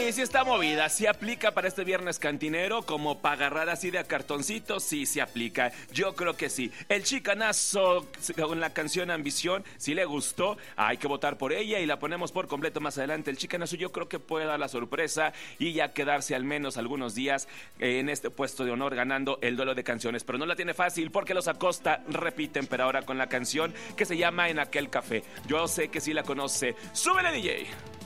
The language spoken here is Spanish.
Sí está movida, sí aplica para este viernes cantinero, como para agarrar así de a cartoncitos, sí aplica, yo creo que sí. El Chicanazo con la canción Ambición, si le gustó, hay que votar por ella y la ponemos por completo más adelante. El Chicanazo yo creo que puede dar la sorpresa y ya quedarse al menos algunos días en este puesto de honor ganando el duelo de canciones, pero no la tiene fácil porque los Acosta repiten, pero ahora con la canción que se llama En aquel café. Yo sé que sí la conoce. ¡Súbele, DJ!